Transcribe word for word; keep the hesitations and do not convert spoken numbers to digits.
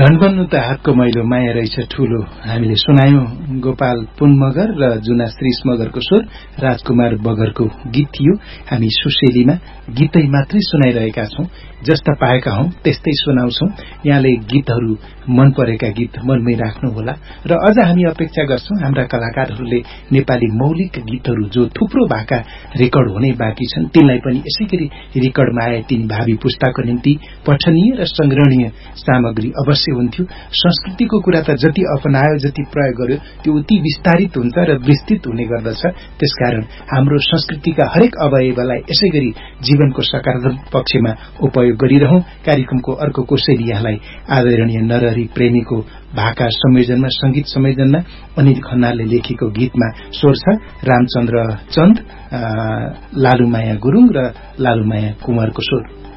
धन बन्नु त हातको मैलो माया रहेछ ठूलो हामीले सुनायौं गोपाल पुन मगर र जुना श्रीष मगरको स्वर राजकुमार बगरको गीत थियो। हामी सुशेलीमा गीतै मात्रै सुनाइरहेका छौं, जस्ता पाएका हौं त्यस्तै सुनाउँछौं। यहाँले गीतहरू मन परेका गीत मनमै राख्नुहोला र अझ हामी अपेक्षा गर्छौं हाम्रा कलाकारहरूले नेपाली मौलिक गीतहरू जो थुप्रो भाका रेकर्ड हुने बाँकी छन् तिनलाई पनि यसैगरी रेकर्डमा आए तिनी भावी पुस्ताको निम्ति पठनीय र संग्रहणीय सामग्री अवश्य हुन्थ्यो। संस्कृतिको कुरा त जति अपनायो जति प्रयोग गर्यो त्यो उति विस्तारित हुन्छ र विस्तृत हुने गर्दछ। त्यसकारण हाम्रो संस्कृतिका हरेक अवयवलाई यसैगरी जीवनको सकारात्मक पक्षमा उपयोग गरिरहौं। कार्यक्रमको अर्को कोसेली यहाँलाई आदरणीय नरहरि प्रेमीको भाका संयोजनमा संगीत संयोजनमा अनिल खन्नालले लेखेको गीतमा स्वर छ रामचन्द्र चन्द, लालुमाया गुरुङ र लालुमाया कुमारको स्वर।